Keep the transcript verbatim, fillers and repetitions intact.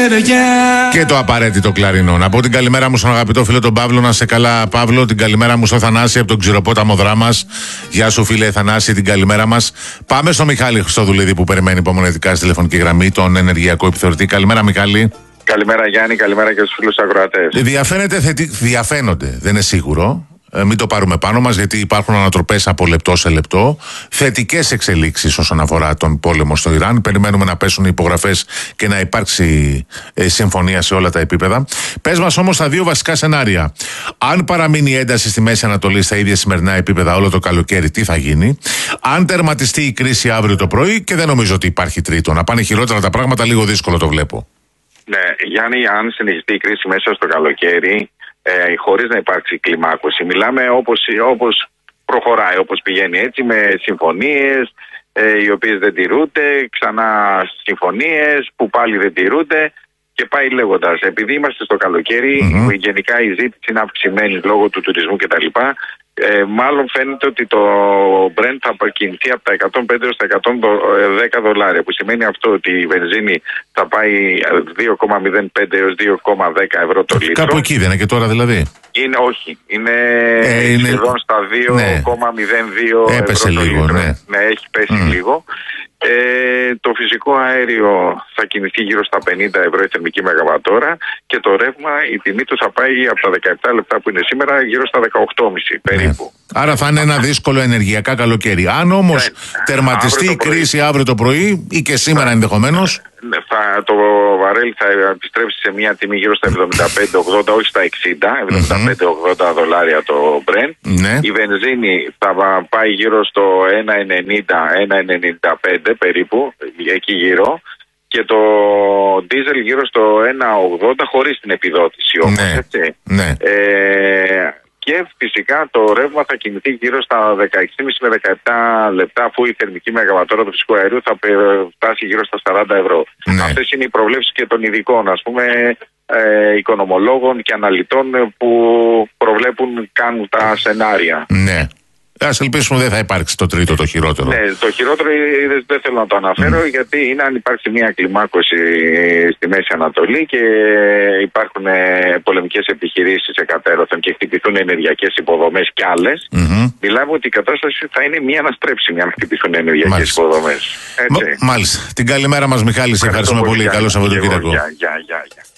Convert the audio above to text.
αστέρια. Και το απαραίτητο κλαρινό. Να πω την καλημέρα μου στον αγαπητό φίλο τον Παύλο. Να σε καλά, Παύλο. Την καλημέρα μου στο Θανάση από τον Ξηροπόταμο Δράμας. Γεια σου, φίλε Θανάση, την καλημέρα μας. Πάμε στο Μιχάλη Χριστοδουλίδη που περιμένει υπομονετικά στη τηλεφωνική γραμμή, τον ενεργειακό επιθεωρητή. Καλημέρα, Μιχάλη. Καλημέρα, Γιάννη. Καλημέρα και στους φίλους ακροατές. Διαφαίνεται θετι... Διαφαίνονται, δεν είναι σίγουρο. Ε, μην το πάρουμε πάνω μας, γιατί υπάρχουν ανατροπές από λεπτό σε λεπτό. Θετικές εξελίξεις όσον αφορά τον πόλεμο στο Ιράν. Περιμένουμε να πέσουν οι υπογραφές και να υπάρξει ε, συμφωνία σε όλα τα επίπεδα. Πες μας όμως τα δύο βασικά σενάρια. Αν παραμείνει η ένταση στη Μέση Ανατολή στα ίδια σημερινά επίπεδα όλο το καλοκαίρι, τι θα γίνει. Αν τερματιστεί η κρίση αύριο το πρωί, και δεν νομίζω ότι υπάρχει τρίτο. Να πάνε χειρότερα τα πράγματα, λίγο δύσκολο το βλέπω. Ναι, Γιάννη, αν συνεχιστεί η κρίση μέσα στο καλοκαίρι, ε, χωρίς να υπάρξει κλιμάκωση, μιλάμε όπως, όπως προχωράει, όπως πηγαίνει έτσι, με συμφωνίες ε, οι οποίες δεν τηρούνται, ξανά συμφωνίες που πάλι δεν τηρούνται και πάει λέγοντας. Επειδή είμαστε στο καλοκαίρι, mm-hmm. γενικά η ζήτηση είναι αυξημένη λόγω του τουρισμού κτλ. Ε, μάλλον φαίνεται ότι το Brent θα κινηθεί από τα εκατόν πέντε έως τα εκατόν δέκα δολάρια, που σημαίνει αυτό ότι η βενζίνη θα πάει δύο κόμμα μηδέν πέντε έως δύο κόμμα δέκα ευρώ το λίτρο. Κάπου εκεί δεν είναι και τώρα δηλαδή? Είναι, όχι, είναι, ε, είναι... σχεδόν στα δύο κόμμα μηδέν δύο ναι. Έπεσε ευρώ το λίγο, λίτρο. Ναι. ναι, έχει πέσει mm. λίγο. Ε, το φυσικό αέριο θα κινηθεί γύρω στα πενήντα ευρώ η θερμική μεγαβατόρα και το ρεύμα, η τιμή του θα πάει από τα δεκαεπτά λεπτά που είναι σήμερα γύρω στα δεκαοκτώ κόμμα πέντε περίπου. Ναι. Άρα θα είναι ένα δύσκολο ενεργειακά καλοκαίρι. Αν όμως ναι. τερματιστεί η κρίση αύριο το πρωί ή και σήμερα ναι. ενδεχομένως, θα, το βαρέλι θα επιστρέψει σε μια τιμή γύρω στα εβδομήντα πέντε ογδόντα, όχι στα εξήντα, εβδομήντα πέντε ογδόντα δολάρια το Brent. Ναι. Η βενζίνη θα πάει γύρω στο ένα ενενήντα ένα ενενήντα πέντε περίπου, εκεί γύρω. Και το ντίζελ γύρω στο ένα ογδόντα χωρίς την επιδότηση όμως, ναι. έτσι. Ναι. Ε, Και φυσικά το ρεύμα θα κινηθεί γύρω στα δεκαέξι κόμμα πέντε με δεκαεπτά λεπτά, αφού η θερμική μεγαβατόρα του φυσικού αερίου θα φτάσει γύρω στα σαράντα ευρώ. Ναι. Αυτές είναι οι προβλέψεις και των ειδικών, ας πούμε, ε, οικονομολόγων και αναλυτών που προβλέπουν, κάνουν τα σενάρια. Ναι. Ας ελπίσουμε δεν θα υπάρξει το τρίτο, το χειρότερο. Ναι, το χειρότερο δεν θέλω να το αναφέρω, mm. γιατί είναι αν υπάρξει μια κλιμάκωση στη Μέση Ανατολή και υπάρχουν πολεμικές επιχειρήσεις εκατέρωθεν και χτυπηθούν ενεργειακές υποδομές κι άλλες. Mm-hmm. Μιλάμε ότι η κατάσταση θα είναι μια αναστρέψιμη αν χτυπηθούν ενεργειακές υποδομές. Έτσι. Μάλιστα. Την καλημέρα μας, Μιχάλη. Σε ευχαριστούμε πολύ. Καλό Σαββατοκύριακο. Γεια, γεια, γεια.